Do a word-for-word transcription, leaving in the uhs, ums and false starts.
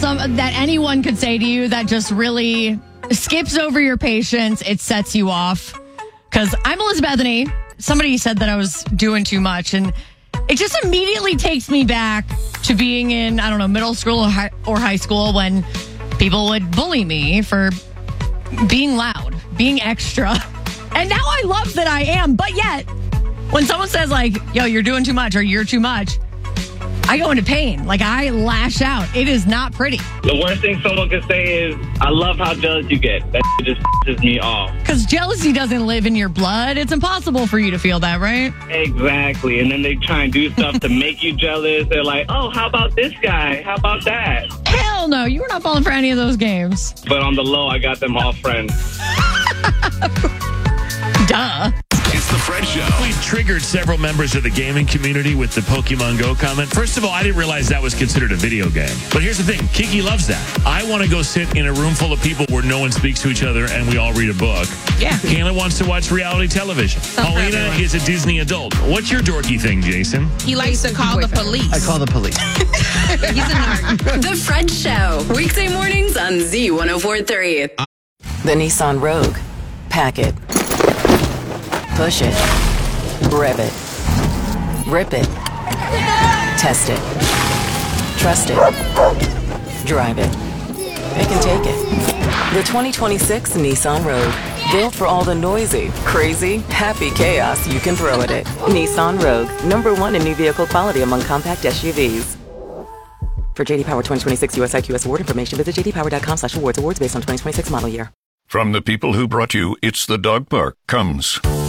some that anyone could say to you that just really skips over your patience. It sets you off. Because I'm Elizabeth Bethany. Somebody said that I was doing too much, and it just immediately takes me back to being in, I don't know, middle school or high, or high school when people would bully me for being loud, being extra. And now I love that I am. But yet, when someone says like, yo, you're doing too much or you're too much, I go into pain. Like, I lash out. It is not pretty. The worst thing someone could say is, I love how jealous you get. That just pisses me off. Because jealousy doesn't live in your blood. It's impossible for you to feel that, right? Exactly. And then they try and do stuff to make you jealous. They're like, oh, how about this guy? How about that? Hell no. You were not falling for any of those games. But on the low, I got them all friends. Duh. It's the Fred Show. We've triggered several members of the gaming community with the Pokemon Go comment. First of all, I didn't realize that was considered a video game. But here's the thing. Kiki loves that. I want to go sit in a room full of people where no one speaks to each other and we all read a book. Yeah. Kayla wants to watch reality television. Paulina is a Disney adult. What's your dorky thing, Jason? He likes to call the police. I call the police. He's a nerd. The Fred Show. Weekday mornings on Z one oh four point three. The Nissan Rogue. Pack it. Push it. Rev it. Rip it. Test it. Trust it. Drive it. Pick and take it. The twenty twenty-six Nissan Rogue. Built for all the noisy, crazy, happy chaos you can throw at it. Nissan Rogue. Number one in new vehicle quality among compact S U Vs. For J D Power twenty twenty-six U S I Q S award information, visit j d power dot com slash awards. Awards based on twenty twenty-six model year. From the people who brought you It's the Dog Park comes